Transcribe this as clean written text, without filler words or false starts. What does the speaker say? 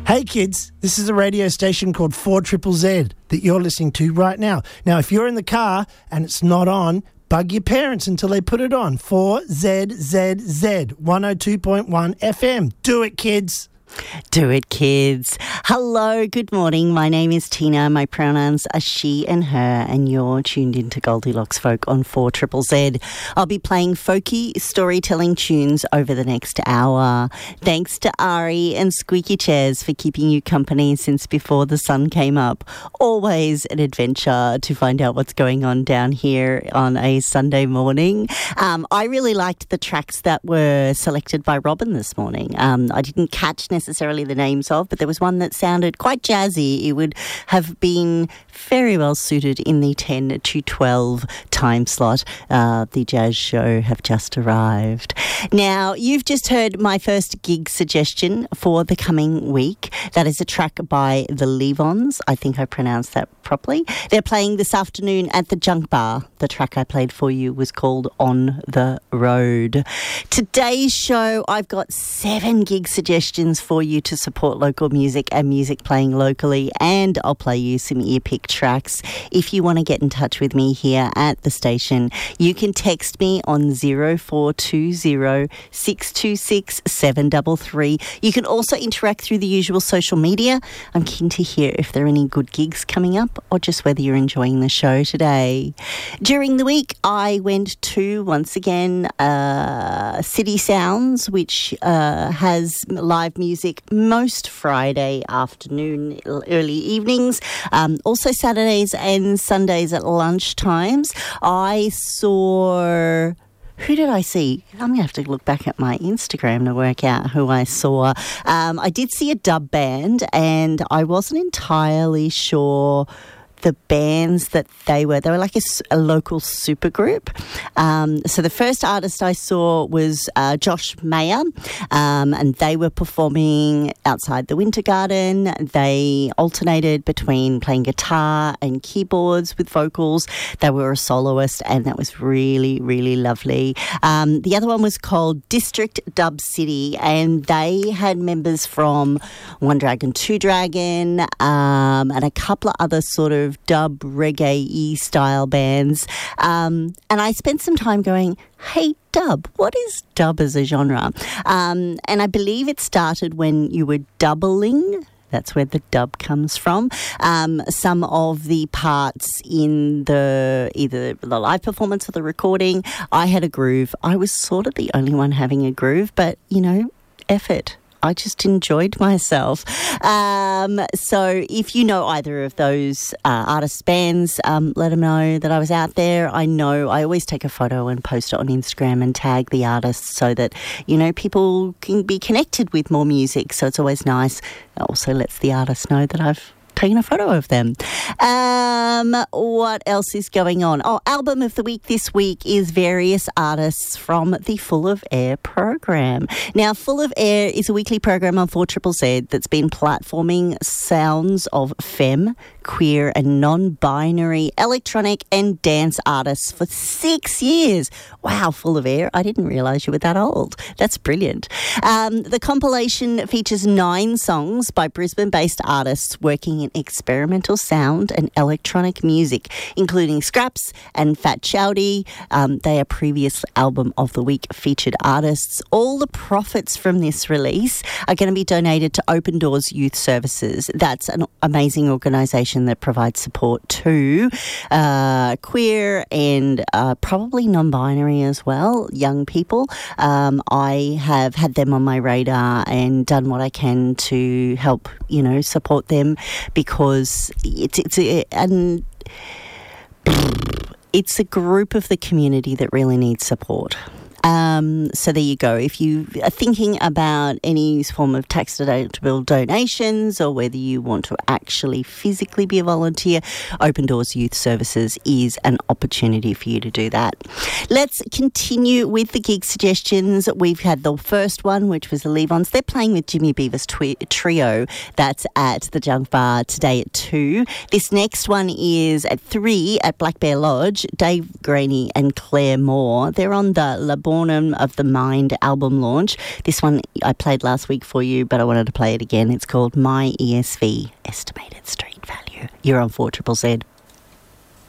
Hey kids, this is a radio station called 4ZZZ that you're listening to right now. Now, if you're in the car and it's not on, bug your parents until they put it on. 4ZZZ, 102.1 FM. Do it, kids. Do it, kids. Hello, good morning. My name is Tina. My pronouns are she and her, and you're tuned into Goldilocks Folk on 4ZZZ. I'll be playing folky storytelling tunes over the next hour. Thanks to Ari and Squeaky Chairs for keeping you company since before the sun came up. Always an adventure to find out what's going on down here on a Sunday morning. I really liked the tracks that were selected by Robin this morning. I didn't catch necessarily the names of, but there was one that sounded quite jazzy. It would have been very well suited in the 10 to 12 time slot. The jazz show have just arrived. Now, you've just heard my first gig suggestion for the coming week. That is a track by the Levons. I think I pronounced that properly. They're playing this afternoon at the Junk Bar. The track I played for you was called On the Road. Today's show, I've got 7 gig suggestions for you to support local music and music playing locally, and I'll play you some ear-pick tracks. If you want to get in touch with me here at the station, you can text me on 0420 626 733. You can also interact through the usual social media. I'm keen to hear if there are any good gigs coming up or just whether you're enjoying the show today. During the week, I went to, once again, City Sounds, which has live music most Friday afternoon, early evenings, also Saturdays and Sundays at lunchtimes. I saw... Who did I see? I'm going to have to look back at my Instagram to work out who I saw. I did see a dub band, and I wasn't entirely sure the bands that they were. They were like a local supergroup. So the first artist I saw was Josh Mayer, and they were performing outside the Winter Garden. They alternated between playing guitar and keyboards with vocals. They were a soloist, and that was really, really lovely. The other one was called District Dub City, and they had members from One Dragon, Two Dragon, and a couple of other sort of dub reggae-y style bands. And I spent some time going, hey, dub, what is dub as a genre? And I believe it started when you were doubling. That's where the dub comes from. Some of the parts in either the live performance or the recording, I had a groove. I was sort of the only one having a groove, but, effort. I just enjoyed myself. So if you know either of those artists' bands, let them know that I was out there. I know I always take a photo and post it on Instagram and tag the artists so that, people can be connected with more music. So it's always nice. It also lets the artists know that I've taking a photo of them. What else is going on? Album of the week this week is various artists from the Full of Air program. Now, Full of Air is a weekly program on 4ZZZ that's been platforming sounds of femme, queer and non-binary electronic and dance artists for 6 years. Wow, Full of Air. I didn't realise you were that old. That's brilliant. The compilation features 9 songs by Brisbane-based artists working in experimental sound and electronic music, including Scraps and Fat Chowdy. They are previous album of the week featured artists. All the profits from this release are going to be donated to Open Doors Youth Services. That's an amazing organisation that provides support to queer and probably non-binary as well, young people. I have had them on my radar and done what I can to help, support them, because it's a group of the community that really needs support. So there you go. If you are thinking about any form of tax-deductible donations or whether you want to actually physically be a volunteer, Open Doors Youth Services is an opportunity for you to do that. Let's continue with the gig suggestions. We've had the first one, which was the Levons. They're playing with Jimmy Beaver's trio. That's at the Junk Bar today at 2. This next one is at 3 at Black Bear Lodge. Dave Graney and Claire Moore. They're on the La Bornham of the Mind album launch. This one I played last week for you, but I wanted to play it again. It's called My ESV, Estimated Street Value. You're on 4ZZZ.